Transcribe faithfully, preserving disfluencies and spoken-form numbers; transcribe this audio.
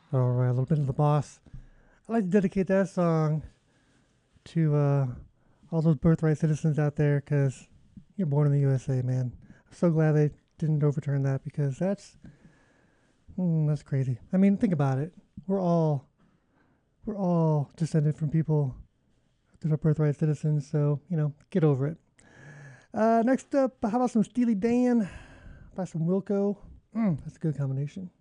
All right, a little bit of the boss. I'd like to dedicate that song to uh, all those birthright citizens out there because you're born in the U S A, man. I'm so glad they didn't overturn that because that's mm, that's crazy. I mean, think about it. We're all we're all descended from people that are birthright citizens, so you know, get over it. Uh, next up, how about some Steely Dan by some Wilco? Mm, that's a good combination.